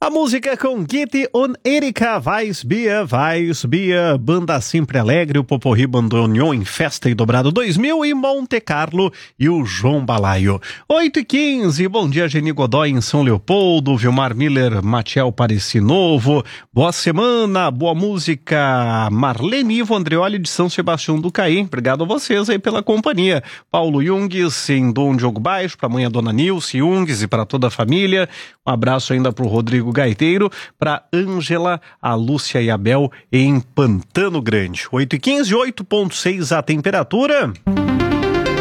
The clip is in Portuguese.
A música com Gitte und Erika, Weissbier, Banda Sempre Alegre, o Poporri Bandoneon em Festa e Dobrado 2000 e Monte Carlo e o João Balaio. 8h15, bom dia Geni Godoy em São Leopoldo, Vilmar Miller, Matiel Pareci Novo, boa semana, boa música, Marlene Ivo Andreoli de São Sebastião do Caí, obrigado a vocês aí pela companhia. Paulo Jungues em Dom Diogo Baixo, para a mãe a dona Nilce Jungues e para toda a família, um abraço ainda para o Rodrigo Gaiteiro, para Ângela, a Lúcia e a Bel em Pantano Grande. 8h15, 8.6 a temperatura.